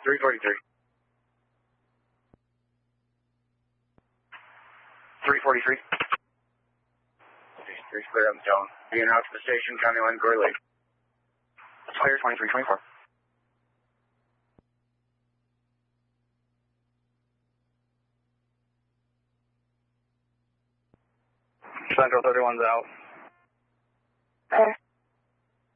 343. 343. Okay, 3's clear on the zone. Being out to the station, County Line, Gory Lake. It's clear, 2324. Central 31's out. Better.